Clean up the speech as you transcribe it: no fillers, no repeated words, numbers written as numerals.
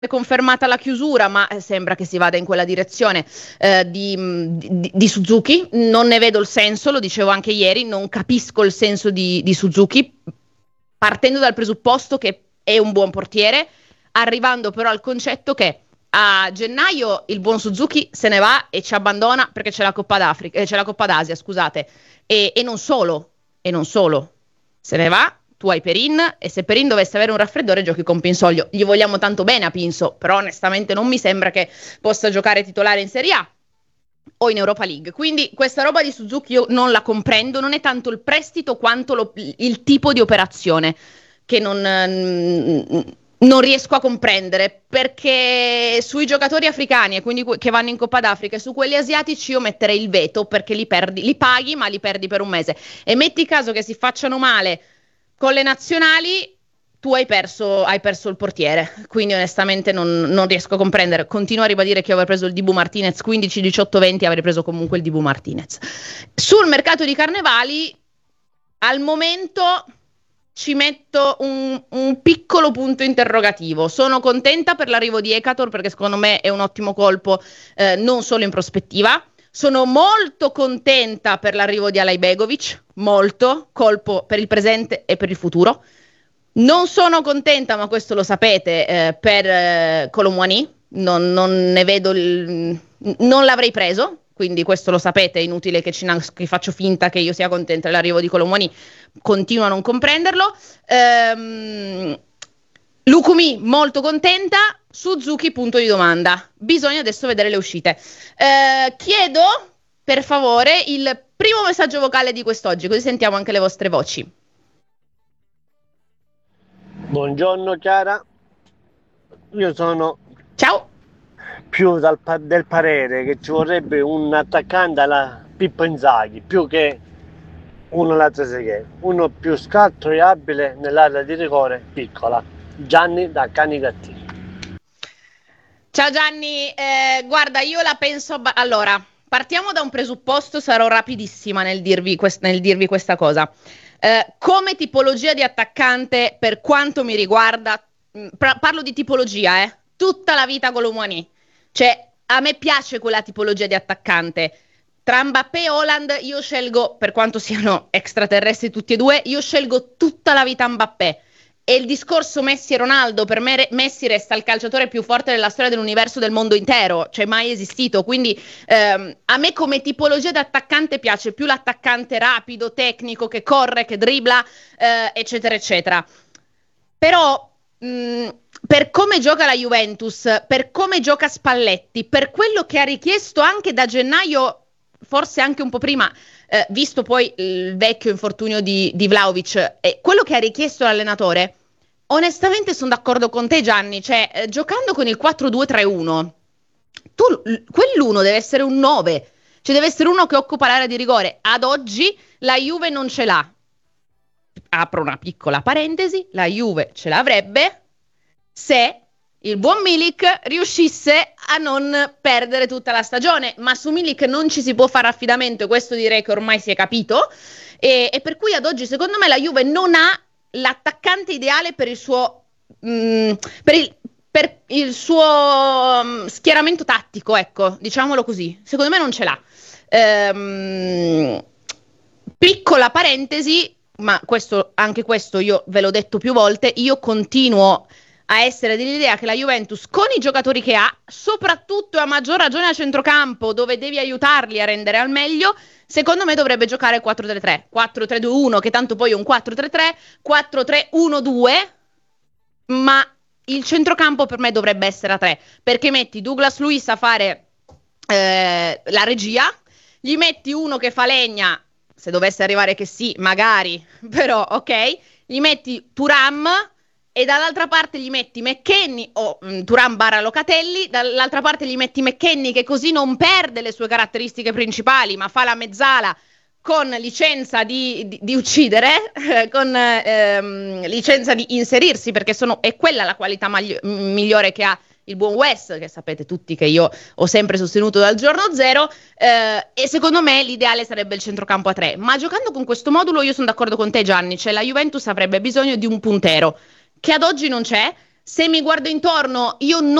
confermata la chiusura, ma sembra che si vada in quella direzione di Suzuki. Non ne vedo il senso, lo dicevo anche ieri, non capisco il senso di Suzuki, partendo dal presupposto che è un buon portiere, arrivando però al concetto che a gennaio il buon Suzuki se ne va e ci abbandona perché c'è la Coppa d'Africa, c'è la Coppa d'Asia, scusate, e non solo, se ne va. Tu hai Perin e se Perin dovesse avere un raffreddore giochi con Pinsoglio. Gli vogliamo tanto bene a Pinso, però onestamente non mi sembra che possa giocare titolare in Serie A o in Europa League. Quindi questa roba di Suzuki io non la comprendo, non è tanto il prestito quanto il tipo di operazione che non riesco a comprendere, perché sui giocatori africani e quindi che vanno in Coppa d'Africa e su quelli asiatici io metterei il veto, perché li paghi ma li perdi per un mese. E metti caso che si facciano male con le nazionali, tu hai perso il portiere, quindi onestamente non riesco a comprendere. Continuo a ribadire che io avrei preso il Dibu Martinez 15, 18, 20, avrei preso comunque il Dibu Martinez. Sul mercato di Carnevali, al momento ci metto un piccolo punto interrogativo. Sono contenta per l'arrivo di Ekator, perché secondo me è un ottimo colpo, non solo in prospettiva. Sono molto contenta per l'arrivo di Alajbegovic, molto, colpo per il presente e per il futuro. Non sono contenta, ma questo lo sapete, per Kolo Muani, non ne vedo non l'avrei preso, quindi questo lo sapete, è inutile che faccio finta che io sia contenta dell'arrivo di Kolo Muani, continuo a non comprenderlo. Lukumi molto contenta, Suzuki punto di domanda, bisogna adesso vedere le uscite. Chiedo per favore il primo messaggio vocale di quest'oggi, così sentiamo anche le vostre voci. Buongiorno Chiara, io sono Ciao. più del parere che ci vorrebbe un attaccante alla Pippo Inzaghi più che uno alla Trezeguet, uno più scaltro e abile nell'area di rigore piccola. Gianni da Canicattì. Ciao Gianni, guarda, io la penso. Allora, partiamo da un presupposto, sarò rapidissima nel dirvi questa cosa. Come tipologia di attaccante, per quanto mi riguarda, parlo di tipologia, tutta la vita Kolo Muani. Cioè, a me piace quella tipologia di attaccante. Tra Mbappé e Haaland io scelgo, per quanto siano extraterrestri tutti e due, io scelgo tutta la vita Mbappé. E il discorso Messi e Ronaldo, per me Messi resta il calciatore più forte della storia dell'universo, del mondo intero, cioè mai esistito. Quindi a me come tipologia di attaccante piace più l'attaccante rapido, tecnico, che corre, che dribbla, eccetera eccetera. Però per come gioca la Juventus, per come gioca Spalletti, per quello che ha richiesto anche da gennaio, forse anche un po' prima, visto poi il vecchio infortunio di Vlahovic, quello che ha richiesto l'allenatore, onestamente sono d'accordo con te Gianni, cioè giocando con il 4-2-3-1, quell'uno deve essere un 9, cioè deve essere uno che occupa l'area di rigore. Ad oggi la Juve non ce l'ha. Apro una piccola parentesi, la Juve ce l'avrebbe se il buon Milik riuscisse a non perdere tutta la stagione, ma su Milik non ci si può fare affidamento, e questo direi che ormai si è capito, e per cui ad oggi secondo me la Juve non ha l'attaccante ideale per il suo per il suo schieramento tattico, ecco, diciamolo così. Secondo me non ce l'ha. Piccola parentesi, ma anche questo io ve l'ho detto più volte, io continuo a essere dell'idea che la Juventus, con i giocatori che ha, soprattutto a maggior ragione a centrocampo, dove devi aiutarli a rendere al meglio, secondo me dovrebbe giocare 4-3-3, 4-3-2-1, che tanto poi è un 4-3-3, 4-3-1-2, ma il centrocampo per me dovrebbe essere a 3, perché metti Douglas Luiz a fare la regia, gli metti uno che fa legna, se dovesse arrivare che sì, magari, però ok, gli metti Thuram, e dall'altra parte gli metti McKennie o Thuram / Locatelli, dall'altra parte gli metti McKennie, che così non perde le sue caratteristiche principali ma fa la mezzala con licenza di uccidere, con licenza di inserirsi, perché è quella la qualità migliore che ha il buon West, che sapete tutti che io ho sempre sostenuto dal giorno zero, e secondo me l'ideale sarebbe il centrocampo a 3, ma giocando con questo modulo io sono d'accordo con te Gianni, cioè la Juventus avrebbe bisogno di un puntero che ad oggi non c'è, Se mi guardo intorno, io non